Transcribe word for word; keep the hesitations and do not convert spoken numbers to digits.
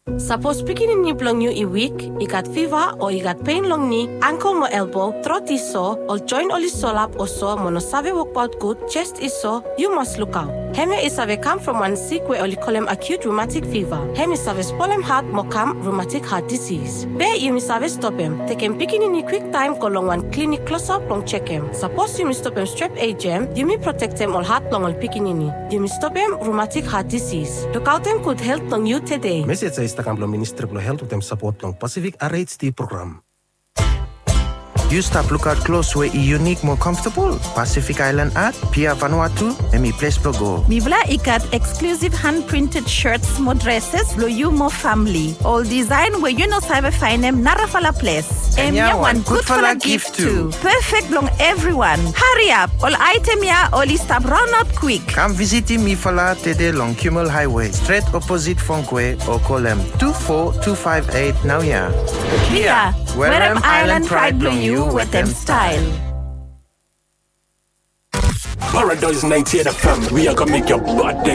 Suppose picking ni plong you i weak, i got fever or i got pain long knee, ankle mo elbow, throat is sore, or joint or solap or so, mono save work out good, chest is sore, you must look out. Heme is have come from one sick where only call him acute rheumatic fever. Heme is have spolem heart mo come rheumatic heart disease. Be you miss have stop him. Take him picking in quick time go long one clinic close up long check him. Suppose you miss stop him strep A G M, you may protect him all heart long all picking in. You miss stop him rheumatic heart disease. Look out him could help long you today. Message sa Instagram Ministry of Health with support long Pacific R H D program. You stop look out close where you unique more comfortable. Pacific Island Art, Pia Vanuatu, and me place pro go. Mi vla ikat exclusive hand-printed shirts, more dresses, lo you more family. All design where you know sabe find them narafala place. And ya one good for la gift too. Perfect long everyone. Hurry up, all item ya only stop run out quick. Come visit me for la today long Kimmel Highway, straight opposite Funkwe, or call them two four two five eight now ya. Pia, where am Island pride blow you with them style. Paradise ninety-eight F M, we are gonna make your body